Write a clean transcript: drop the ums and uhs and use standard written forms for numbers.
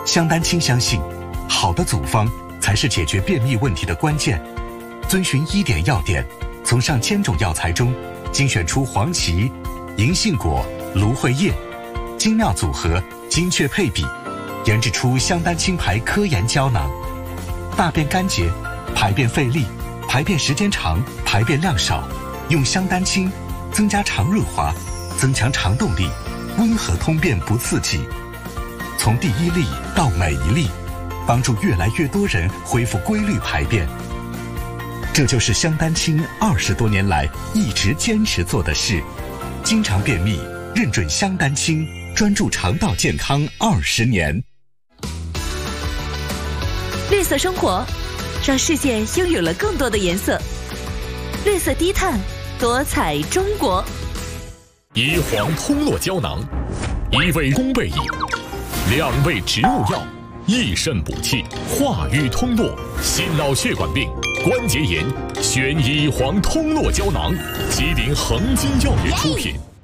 香丹青相信，好的组方才是解决便秘问题的关键。遵循1点要点，从上千种药材中精选出黄芪、银杏果、芦荟叶，精妙组合，精确配比，研制出香丹青牌科研胶囊。大便干结、排便费力、排便时间长、排便量少，用香丹青增加肠润滑，增强肠动力，温和通便不刺激。从第一粒到每一粒，帮助越来越多人恢复规律排便。这就是香丹青20多年来一直坚持做的事。经常便秘，认准香丹青，专注肠道健康20年。 绿色生活，让世界拥有了更多的颜色。绿色低碳，多彩中国。 椰黄通络胶囊，1味宫贝饮，2味植物药，益肾补气，化瘀通络，心脑血管病、关节炎，选椰黄通络胶囊，吉林恒金药业出品。